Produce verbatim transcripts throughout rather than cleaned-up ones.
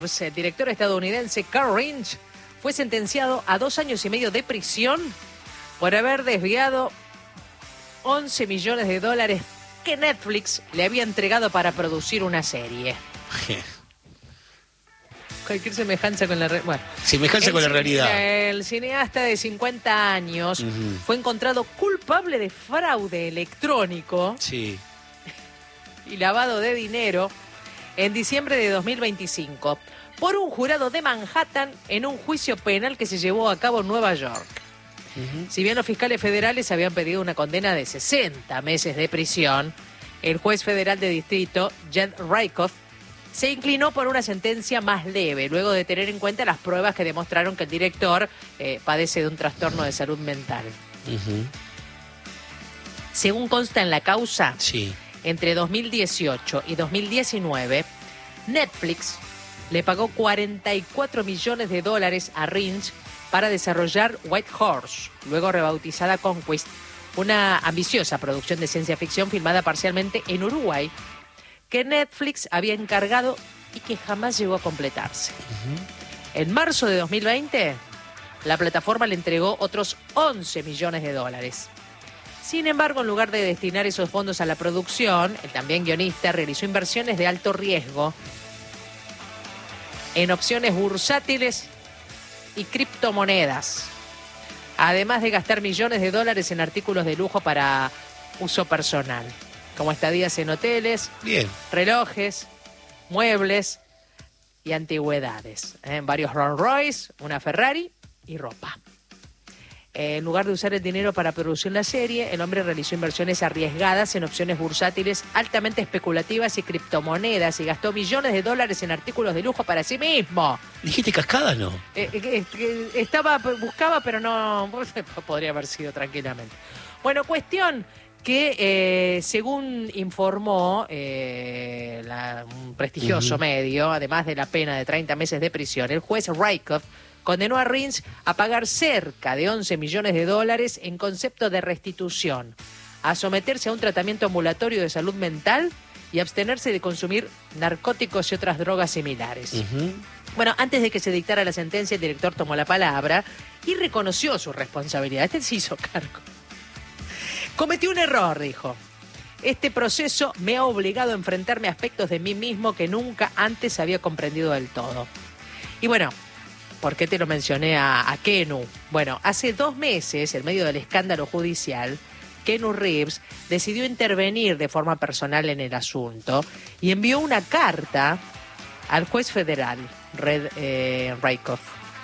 El director estadounidense Carl Rinch fue sentenciado a dos años y medio de prisión por haber desviado once millones de dólares que Netflix le había entregado para producir una serie. Cualquier semejanza con la realidad. Bueno, semejanza con la realidad. El cineasta de cincuenta años uh-huh. fue encontrado culpable de fraude electrónico sí. y lavado de dinero en diciembre de dos mil veinticinco por un jurado de Manhattan en un juicio penal que se llevó a cabo en Nueva York. Uh-huh. Si bien los fiscales federales habían pedido una condena de sesenta meses de prisión, el juez federal de distrito, Jed Rakoff, se inclinó por una sentencia más leve, luego de tener en cuenta las pruebas que demostraron que el director eh, padece de un trastorno de salud mental. Uh-huh. Según consta en la causa, sí. entre dos mil dieciocho y dos mil diecinueve, Netflix le pagó cuarenta y cuatro millones de dólares a Rinch para desarrollar White Horse, luego rebautizada Conquest, una ambiciosa producción de ciencia ficción filmada parcialmente en Uruguay, que Netflix había encargado y que jamás llegó a completarse. Uh-huh. En marzo de dos mil veinte, la plataforma le entregó otros once millones de dólares. Sin embargo, en lugar de destinar esos fondos a la producción, el también guionista realizó inversiones de alto riesgo en opciones bursátiles y criptomonedas, además de gastar millones de dólares en artículos de lujo para uso personal, como estadías en hoteles, Bien. relojes, muebles y antigüedades. ¿eh? Varios Rolls Royce, una Ferrari y ropa. En lugar de usar el dinero para producir la serie, el hombre realizó inversiones arriesgadas en opciones bursátiles altamente especulativas y criptomonedas y gastó millones de dólares en artículos de lujo para sí mismo. ¿Dijiste cascada, no? Eh, eh, eh, estaba, buscaba, pero no podría haber sido tranquilamente. Bueno, cuestión que eh, según informó eh, la, un prestigioso uh-huh. medio, además de la pena de treinta meses de prisión, el juez Rakoff condenó a Rinch a pagar cerca de once millones de dólares en concepto de restitución, a someterse a un tratamiento ambulatorio de salud mental y abstenerse de consumir narcóticos y otras drogas similares. Uh-huh. Bueno, antes de que se dictara la sentencia, el director tomó la palabra y reconoció su responsabilidad. Este se hizo cargo. Cometí un error, dijo. Este proceso me ha obligado a enfrentarme a aspectos de mí mismo que nunca antes había comprendido del todo. Y bueno, ¿por qué te lo mencioné a, a Keanu? Bueno, hace dos meses, en medio del escándalo judicial, Keanu Reeves decidió intervenir de forma personal en el asunto y envió una carta al juez federal, Red eh, Rakoff.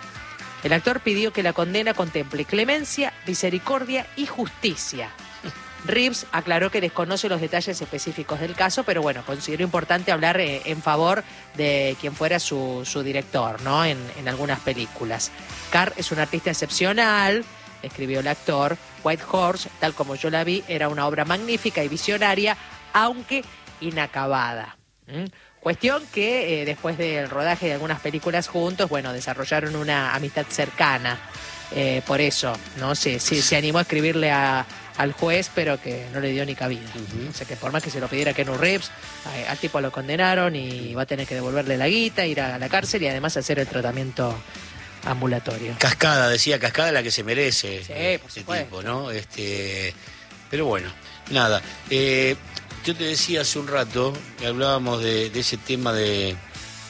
El actor pidió que la condena contemple clemencia, misericordia y justicia. Reeves aclaró que desconoce los detalles específicos del caso, pero bueno, consideró importante hablar eh, en favor de quien fuera su, su director, ¿no? En, en algunas películas. Carr es un artista excepcional, escribió el actor. White Horse, tal como yo la vi, era una obra magnífica y visionaria, aunque inacabada. ¿Mm? Cuestión que eh, después del rodaje de algunas películas juntos, bueno, desarrollaron una amistad cercana. Eh, por eso, ¿no? Se, se, se animó a escribirle a, al juez, pero que no le dio ni cabida. Uh-huh. O sea, que por más que se lo pidiera Keanu Reeves, eh, al tipo lo condenaron y va a tener que devolverle la guita, ir a la cárcel y además hacer el tratamiento ambulatorio. Cascada, decía Cascada, la que se merece. Sí, por este supuesto. tipo, ¿no? Este, pero bueno, nada. Eh, yo te decía hace un rato, que hablábamos de, de ese tema de,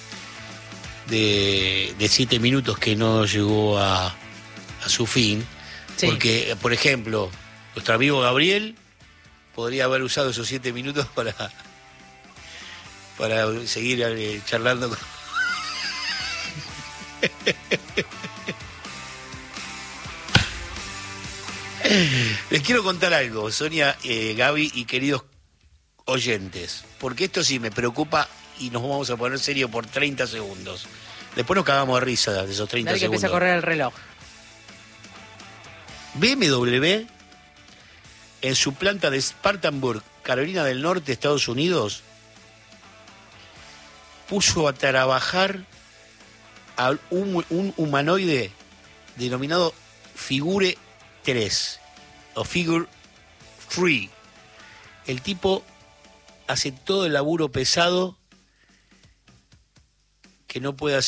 de, de siete minutos que no llegó a, a su fin. Sí. Porque, por ejemplo, nuestro amigo Gabriel podría haber usado esos siete minutos para, para seguir eh, charlando con... Les quiero contar algo, Sonia, eh, Gaby y queridos oyentes, porque esto sí me preocupa y nos vamos a poner serio por treinta segundos. Después nos cagamos de risa de esos treinta Dale que segundos. empieza a correr el reloj. B M W, en su planta de Spartanburg, Carolina del Norte, Estados Unidos, puso a trabajar a un, un humanoide denominado Figure tres o Figure tres. El tipo hace todo el laburo pesado que que no pueda